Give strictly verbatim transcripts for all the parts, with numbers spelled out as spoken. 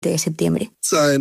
de septiembre.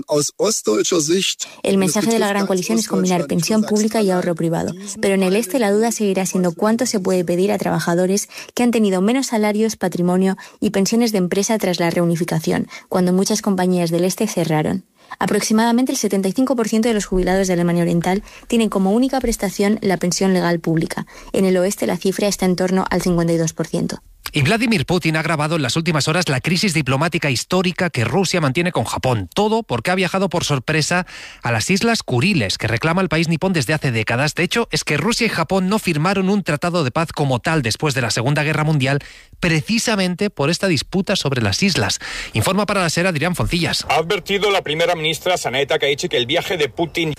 El mensaje de la Gran Coalición es combinar pensión pública y ahorro privado, pero en el este la duda seguirá siendo cuánto se puede pedir a trabajadores que han tenido menos salarios, patrimonio y pensiones de empresa tras la reunificación, cuando muchas compañías del este cerraron. Aproximadamente el setenta y cinco por ciento de los jubilados de Alemania Oriental tienen como única prestación la pensión legal pública. En el oeste la cifra está en torno al cincuenta y dos por ciento. Y Vladimir Putin ha agravado en las últimas horas la crisis diplomática histórica que Rusia mantiene con Japón. Todo porque ha viajado por sorpresa a las Islas Kuriles, que reclama el país nipón desde hace décadas. De hecho, es que Rusia y Japón no firmaron un tratado de paz como tal después de la Segunda Guerra Mundial, precisamente por esta disputa sobre las islas. Informa para la SER Adrián Foncillas. Ha advertido la primera ministra Sanae Takaichi que el viaje de Putin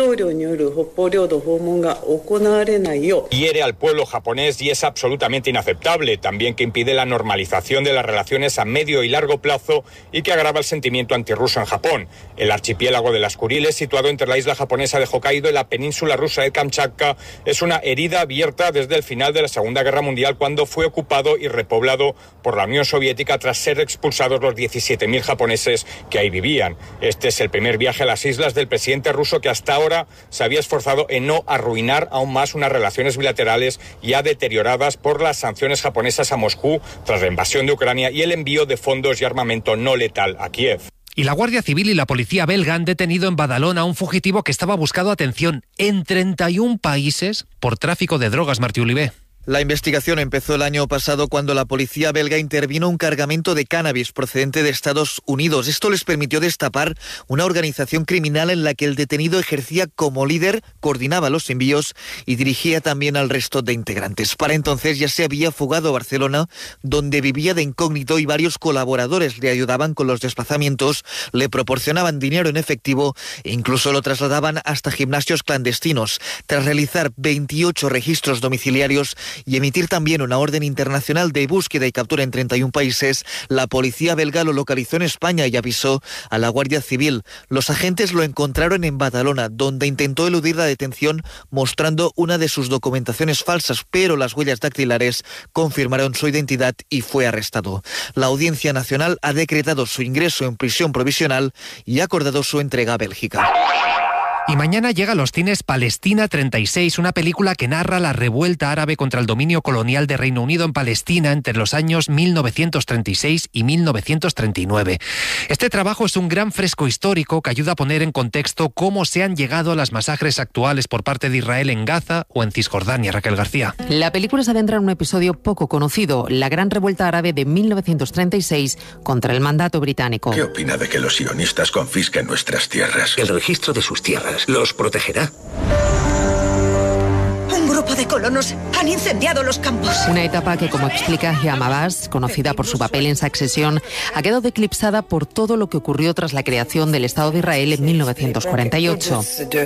hiere al pueblo japonés y es absolutamente inaceptable. También que impide la normalización de las relaciones a medio y largo plazo y que agrava el sentimiento antirruso en Japón. El archipiélago de las Kuriles, situado entre la isla japonesa de Hokkaido y la península rusa de Kamchatka, es una herida abierta desde el final de la Segunda Guerra Mundial, cuando fue ocupado y repoblado por la Unión Soviética tras ser expulsados los diecisiete mil japoneses que ahí vivían. Este es el primer viaje a las islas del presidente ruso, que hasta ahora se había esforzado en no arruinar aún más unas relaciones bilaterales ya deterioradas por las sanciones japonesas a Moscú tras la invasión de Ucrania y el envío de fondos y armamento no letal a Kiev. Y la Guardia Civil y la policía belga han detenido en Badalona a un fugitivo que estaba buscado, atención, en treinta y un países por tráfico de drogas. Martí Olivé. La investigación empezó el año pasado cuando la policía belga intervino un cargamento de cannabis procedente de Estados Unidos. Esto les permitió destapar una organización criminal en la que el detenido ejercía como líder, coordinaba los envíos y dirigía también al resto de integrantes. Para entonces ya se había fugado a Barcelona, donde vivía de incógnito, y varios colaboradores le ayudaban con los desplazamientos, le proporcionaban dinero en efectivo e incluso lo trasladaban hasta gimnasios clandestinos. Tras realizar veintiocho registros domiciliarios y emitir también una orden internacional de búsqueda y captura en treinta y un países, la policía belga lo localizó en España y avisó a la Guardia Civil. Los agentes lo encontraron en Badalona, donde intentó eludir la detención mostrando una de sus documentaciones falsas, pero las huellas dactilares confirmaron su identidad y fue arrestado. La Audiencia Nacional ha decretado su ingreso en prisión provisional y ha acordado su entrega a Bélgica. Y mañana llega a los cines Palestina treinta y seis, una película que narra la revuelta árabe contra el dominio colonial de Reino Unido en Palestina entre los años mil novecientos treinta y seis y mil novecientos treinta y nueve. Este trabajo es un gran fresco histórico que ayuda a poner en contexto cómo se han llegado a las masacres actuales por parte de Israel en Gaza o en Cisjordania. Raquel García. La película se adentra en un episodio poco conocido, la gran revuelta árabe de mil novecientos treinta y seis contra el mandato británico. ¿Qué opina de que los sionistas confisquen nuestras tierras? El registro de sus tierras los protegerá. Un grupo de colonos han incendiado los campos. Una etapa que, como explica Hiam Abbas, conocida por su papel en Succession, ha quedado eclipsada por todo lo que ocurrió tras la creación del Estado de Israel en mil novecientos cuarenta y ocho.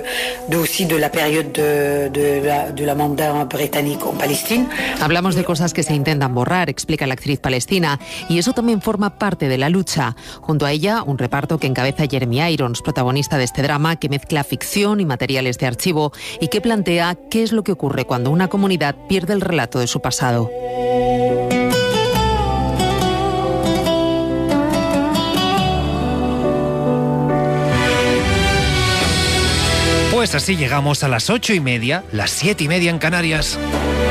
Hablamos de cosas que se intentan borrar, explica la actriz palestina, y eso también forma parte de la lucha. Junto a ella, un reparto que encabeza Jeremy Irons, protagonista de este drama que mezcla ficción y materiales de archivo y que plantea qué es lo que ocurre cuando una comunidad pierde el relato de su pasado. Pues así llegamos a las ocho y media, las siete y media en Canarias.